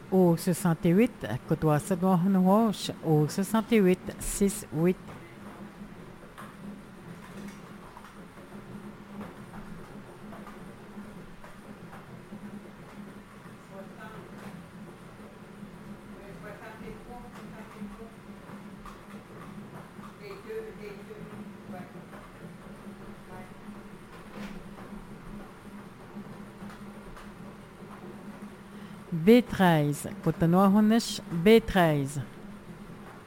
au 68, côtoie seconde roche, au 68, 6, 8. B13, Côte-Nord, B13.